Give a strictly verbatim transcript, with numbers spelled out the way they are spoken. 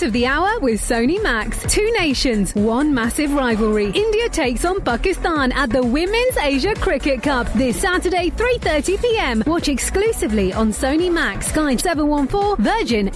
of the hour with Sony Max. Two nations, one massive rivalry. India takes on Pakistan at the Women's Asia Cricket Cup this Saturday, three thirty p m. Watch exclusively on Sony Max, Sky seven one four, Virgin